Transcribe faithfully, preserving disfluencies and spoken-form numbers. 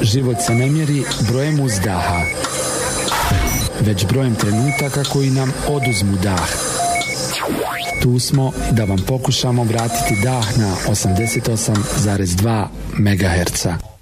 život se ne mjeri brojem uzdaha, već brojem trenutaka koji nam oduzmu dah. Tu smo da vam pokušamo vratiti dah na osamdeset osam zarez dva megaherca.